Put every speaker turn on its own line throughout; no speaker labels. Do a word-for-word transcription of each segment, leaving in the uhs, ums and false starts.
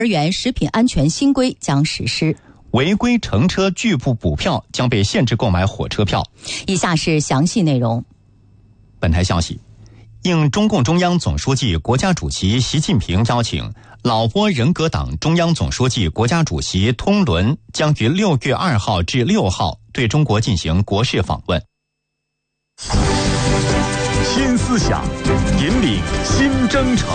儿园食品安全新规将实施。
违规乘车拒不补票将被限制购买火车票。
以下是详细内容。
本台消息，应中共中央总书记、国家主席习近平邀请，老挝人格党中央总书记、国家主席通伦将于六月二号至六号对中国进行国事访问。
新思想，引领新征程。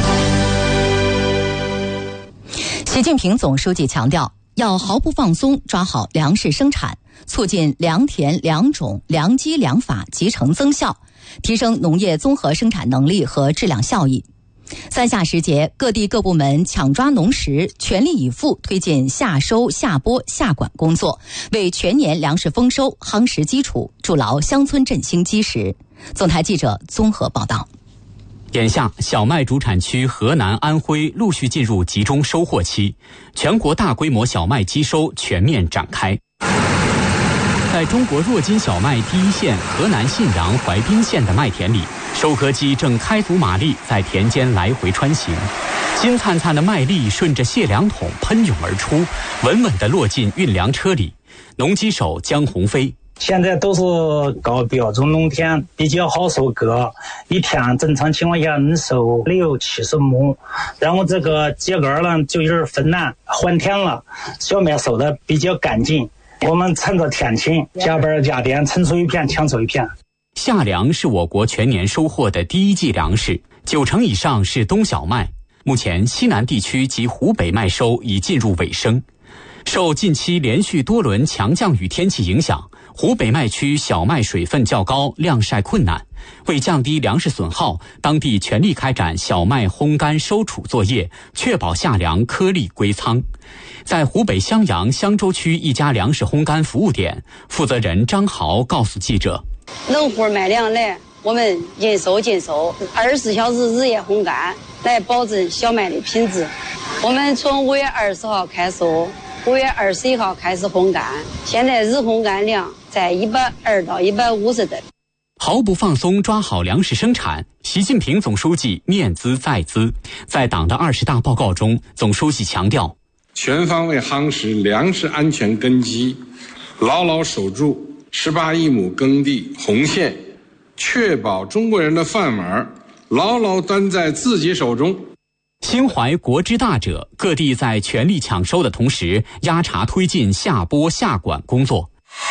习近平总书记强调，要毫不放松抓好粮食生产，促进良田良种良机良法集成增效，提升农业综合生产能力和质量效益。三夏时节，各地各部门抢抓农时，全力以赴推进夏收夏播夏管工作，为全年粮食丰收夯实基础，筑牢乡村振兴基石。总台记者综合报道。
眼下，小麦主产区河南、安徽陆续进入集中收获期，全国大规模小麦机收全面展开。在中国弱金小麦第一线河南信阳淮滨县的麦田里，收割机正开足马力在田间来回穿行，金灿灿的麦粒顺着卸粮桶喷涌而出，稳稳地落进运粮车里。农机手江鸿飞，
现在都是高标准农田，比较好收割，一天正常情况下能收六七十亩。然后这个秸秆呢就有点分难换田了，小麦收的比较干净。我们趁着天晴，加班加点，撑出一片抢出一片。
夏粮是我国全年收获的第一季粮食，九成以上是冬小麦。目前西南地区及湖北麦收已进入尾声。受近期连续多轮强降雨天气影响，湖北麦区小麦水分较高，晾晒困难。为降低粮食损耗，当地全力开展小麦烘干收储作业，确保夏粮颗粒归仓。在湖北襄阳襄州区一家粮食烘干服务点，负责人张豪告诉记者：
农户买粮来，我们应收尽收，二十四小时日夜烘干，来保证小麦的品质。我们从五月二十号开收，五月二十一号开始烘干，现在日烘干量在一百二到一百五十吨。
毫不放松抓好粮食生产，习近平总书记念兹在兹。在党的二十大报告中，总书记强调，
全方位夯实粮食安全根基，牢牢守住十八亿亩耕地红线，确保中国人的饭碗牢牢端在自己手中。
心怀国之大者，各地在全力抢收的同时，压茬推进夏播夏管工作。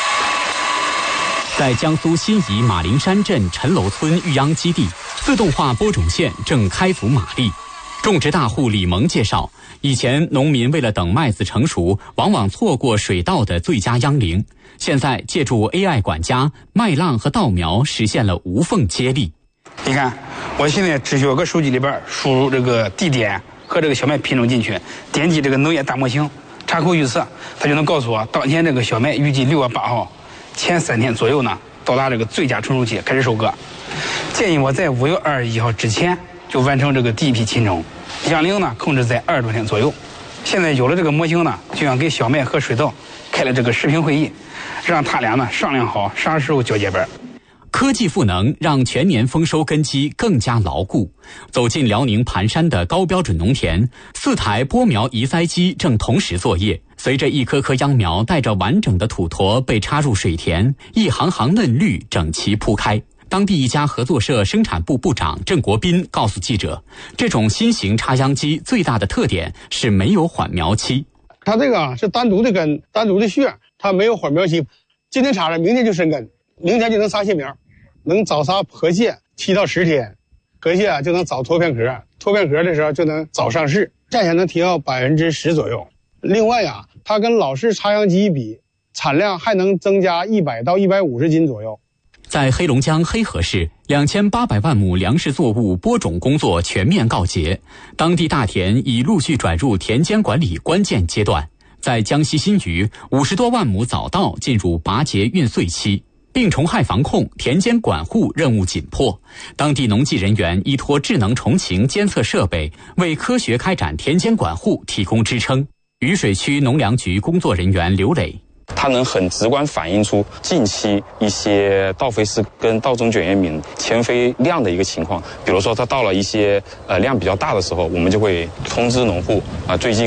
在江苏新沂马陵山镇陈楼村育秧基地，自动化播种线正开足马力。种植大户李萌介绍，以前农民为了等麦子成熟，往往错过水稻的最佳秧龄。现在借助 A I 管家，麦浪和稻苗实现了无缝接力。
你看，我现在只需要搁手机里边输入这个地点和这个小麦品种进去，点击这个农业大模型，插口预测，它就能告诉我当前这个小麦预计六月八号前三天左右呢，到达这个最佳成熟期开始收割。建议我在五月二十一号之前就完成这个第一批品种，秧龄呢控制在二十多天左右。现在有了这个模型呢，就想给小麦和水稻开了这个视频会议，让他俩呢商量好啥时候交接班。
科技赋能让全年丰收根基更加牢固。走进辽宁盘山的高标准农田，四台播苗移栽机正同时作业。随着一颗颗秧苗带着完整的土坨被插入水田，一行行嫩绿整齐铺开。当地一家合作社生产部部长郑国斌告诉记者，这种新型插秧机最大的特点是没有缓苗期。
它这个是单独的根，单独的穴，它没有缓苗期，今天插了，明天就生根，明天就能撒蟹苗，能早撒河蟹七到十天，河蟹就能早脱片壳，脱片壳的时候就能早上市，价钱能提高百分之十左右。另外呀，它跟老式插秧机比，产量还能增加一百到一百五十斤左右。
在黑龙江黑河市，两千八百万亩粮食作物播种工作全面告捷，当地大田已陆续转入田间管理关键阶段。在江西新余，五十多万亩早稻进入拔节运穗期，病虫害防控、田间管护任务紧迫。当地农技人员依托智能虫禽监测设备，为科学开展田间管护提供支撑。渝水区农粮局工作人员刘磊，
它能很直观反映出近期一些稻肥丝跟稻种卷叶敏前肥量的一个情况。比如说，它到了一些呃量比较大的时候，我们就会通知农户啊、呃，最近